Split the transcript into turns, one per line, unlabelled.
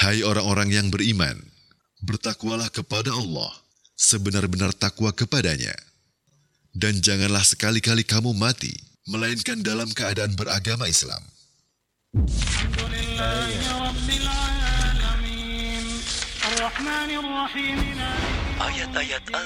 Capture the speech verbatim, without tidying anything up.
Hai orang-orang yang beriman, bertakwalah kepada Allah, sebenar-benar takwa kepadanya. Dan janganlah sekali-kali kamu mati, melainkan dalam keadaan beragama Islam.
Ayat-ayat